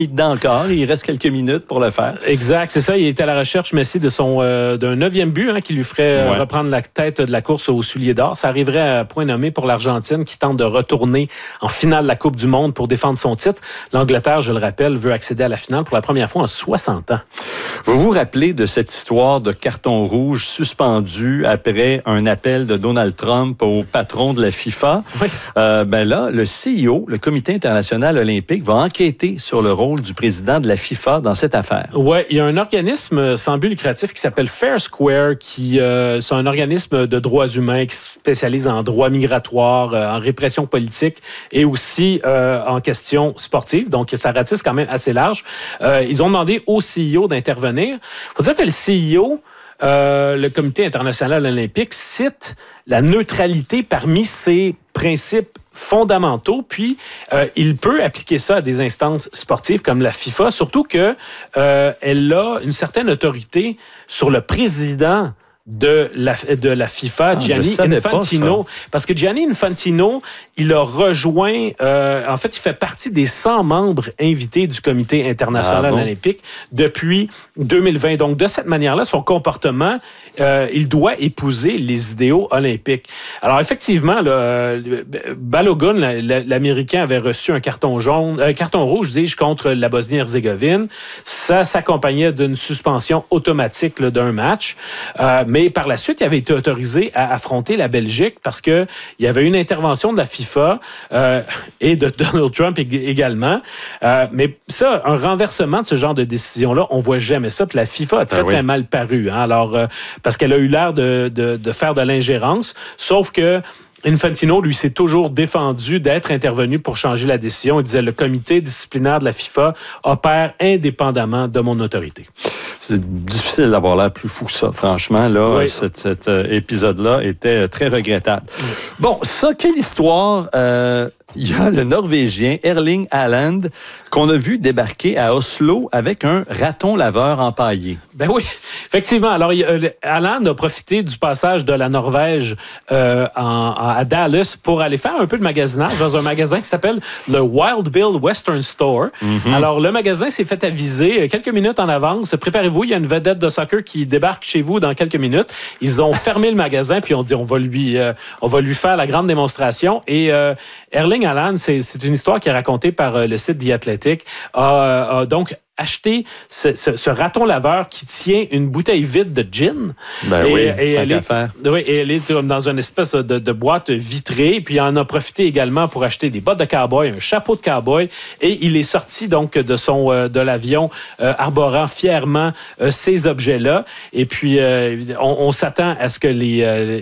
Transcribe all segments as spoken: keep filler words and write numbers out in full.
dedans encore. Il reste quelques minutes pour le faire. Exact, c'est ça. Il est à la recherche, Messi, de son euh, d'un neuvième but hein, qui lui ferait ouais. reprendre la tête de la course au soulier d'or. Ça arriverait à point nommé pour l'Argentine qui tente de retourner en finale de la Coupe du Monde pour défendre son titre. L'Angleterre, je le rappelle, veut accéder à la finale pour la première fois en soixante ans. Vous vous rappelez de cette histoire de carton rouge suspendu après un appel de Donald Trump au patron de la FIFA? Oui. Euh, ben là, le C I O, le Comité international olympique, va enquêter sur le rôle du président de la FIFA dans cette affaire. Oui, il y a un organisme sans but lucratif qui s'appelle Fair Square, qui euh, c'est un organisme de droits humains qui se spécialise en droit migratoire, euh, en répression politique et aussi euh, en questions sportives. Donc, ça ratisse quand même assez large. Euh, ils ont demandé au C I O d'intervenir. Il faut dire que le C I O, euh, le Comité international olympique, cite la neutralité parmi ses principes fondamentaux, puis euh, il peut appliquer ça à des instances sportives comme la FIFA, surtout que euh, elle a une certaine autorité sur le président de la, de la FIFA, ah, Gianni Infantino. Parce que Gianni Infantino, il a rejoint, euh, en fait, il fait partie des cent membres invités du Comité international ah, bon? olympique depuis deux mille vingt. Donc, de cette manière-là, son comportement, euh, il doit épouser les idéaux olympiques. Alors, effectivement, là, Balogun, l'Américain, avait reçu un carton jaune, un carton rouge, dis-je, contre la Bosnie-Herzégovine. Ça s'accompagnait d'une suspension automatique là, d'un match. Euh, Mais par la suite, il avait été autorisé à affronter la Belgique parce qu'il y avait une intervention de la FIFA euh, et de Donald Trump également. Euh, mais ça, un renversement de ce genre de décision-là, on voit jamais ça. Puis la FIFA a très, ah oui. très mal paru. Hein? Alors, euh, parce qu'elle a eu l'air de, de, de faire de l'ingérence. Sauf que Infantino, lui, s'est toujours défendu d'être intervenu pour changer la décision. Il disait, le comité disciplinaire de la FIFA opère indépendamment de mon autorité. C'est difficile d'avoir l'air plus fou que ça, franchement. Là, oui. cet, cet euh, épisode-là était très regrettable. Oui. Bon, ça, quelle histoire... Euh, il y a le Norvégien Erling Haaland qu'on a vu débarquer à Oslo avec un raton laveur empaillé. Ben oui, effectivement. Alors, Haaland a profité du passage de la Norvège euh, en, à Dallas pour aller faire un peu de magasinage dans un magasin qui s'appelle le Wild Bill Western Store. Mm-hmm. Alors, le magasin s'est fait aviser quelques minutes en avance. Préparez-vous, il y a une vedette de soccer qui débarque chez vous dans quelques minutes. Ils ont fermé le magasin puis on dit on va lui, euh, on va lui faire la grande démonstration. Et euh, Erling Haaland, c'est, c'est une histoire qui est racontée par euh, le site The Athletic, a, a donc acheté ce, ce, ce raton laveur qui tient une bouteille vide de gin. Ben et, oui, et elle est, faire. Oui, et elle est dans une espèce de, de boîte vitrée. Puis il en a profité également pour acheter des bottes de cowboy, un chapeau de cowboy. Et il est sorti donc de son euh, de l'avion euh, arborant fièrement euh, ces objets-là. Et puis euh, on, on s'attend à ce que les euh,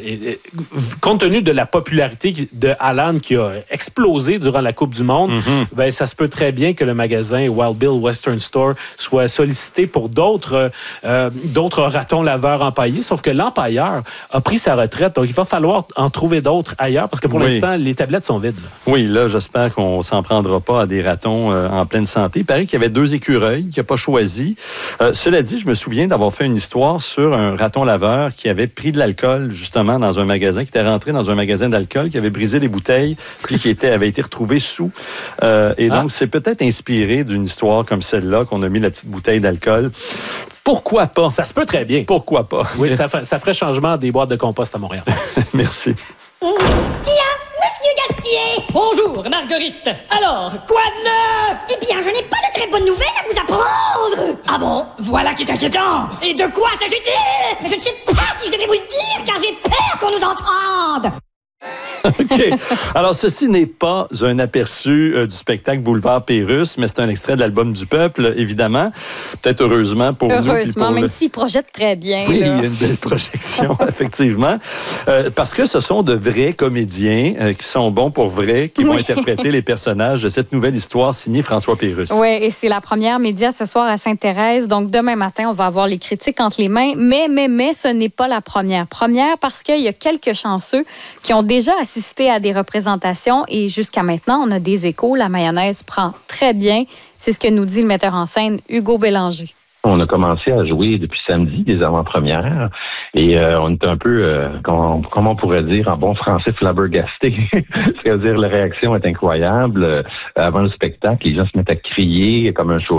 compte tenu de la popularité de Haaland qui a explosé durant la Coupe du Monde, mm-hmm. ben ça se peut très bien que le magasin Wild Bill Western Store soit sollicité pour d'autres, euh, d'autres ratons laveurs empaillés, sauf que l'empailleur a pris sa retraite, donc il va falloir en trouver d'autres ailleurs, parce que pour oui. l'instant, les tablettes sont vides. Là. Oui, là, j'espère qu'on ne s'en prendra pas à des ratons euh, en pleine santé. Il paraît qu'il y avait deux écureuils qu'il n'a pas choisi. Euh, cela dit, je me souviens d'avoir fait une histoire sur un raton laveur qui avait pris de l'alcool, justement, dans un magasin, qui était rentré dans un magasin d'alcool, qui avait brisé les bouteilles, puis qui était, avait été retrouvé sous. Euh, et donc, ah. c'est peut-être inspiré d'une histoire comme celle-là, qu'on a mis la petite bouteille d'alcool. Pourquoi pas? Ça se peut très bien. Pourquoi pas? Oui, ça, fait, ça ferait changement des boîtes de compost à Montréal. Merci. Tiens, Monsieur Gastier! Bonjour, Marguerite! Alors, quoi de neuf? Eh bien, je n'ai pas de très bonnes nouvelles à vous apprendre! Ah bon? Voilà qui est inquiétant! Et de quoi s'agit-il? Mais je ne sais pas si je devrais vous le dire, car j'ai peur qu'on nous entende! OK. Alors, ceci n'est pas un aperçu euh, du spectacle Boulevard Pérusse, mais c'est un extrait de l'album du peuple, évidemment. Peut-être heureusement pour heureusement, nous. Heureusement, même le... s'il projette très bien. Oui, là. il y a une belle projection, effectivement. Euh, parce que ce sont de vrais comédiens euh, qui sont bons pour vrai, qui vont oui. interpréter les personnages de cette nouvelle histoire signée François Pérusse. Oui, et c'est la première média ce soir à Sainte-Thérèse. Donc, demain matin, on va avoir les critiques entre les mains. Mais, mais, mais, ce n'est pas la première. Première parce qu'il y a quelques chanceux qui ont déjà assisté à des représentations et jusqu'à maintenant, on a des échos. La mayonnaise prend très bien. C'est ce que nous dit le metteur en scène Hugo Bélanger. On a commencé à jouer depuis samedi des avant-premières Et euh, on est un peu, euh, comment, comment on pourrait dire en bon français, flabbergasté. C'est-à-dire la réaction est incroyable. Euh, avant le spectacle, les gens se mettent à crier comme un show